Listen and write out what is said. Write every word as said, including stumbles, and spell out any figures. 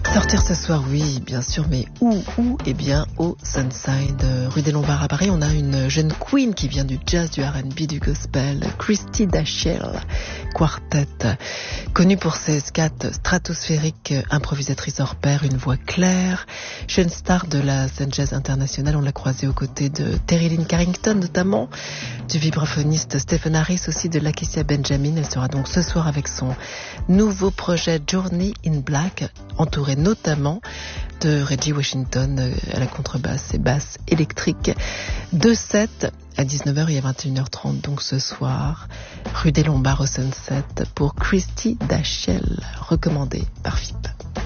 Sortir ce soir, oui, bien sûr, mais où, où? Eh bien, au Sunside, rue des Lombards à Paris. On a une jeune queen qui vient du jazz, du R and B, du gospel, Christy Dashiell Quartet, connue pour ses scats stratosphériques, improvisatrice hors pair, une voix claire, jeune star de la scène jazz internationale. On l'a croisée aux côtés de Terry Lynn Carrington, notamment, du vibraphoniste Stephen Harris, aussi de Lakecia Benjamin. Elle sera donc ce soir avec son nouveau projet Journey in Black, entouré notamment de Reggie Washington à la contrebasse et basse électrique. De sept à dix-neuf heures et à vingt et une heures trente, donc ce soir, rue des Lombards au Sunset, pour Christy Dashiell, recommandée par F I P.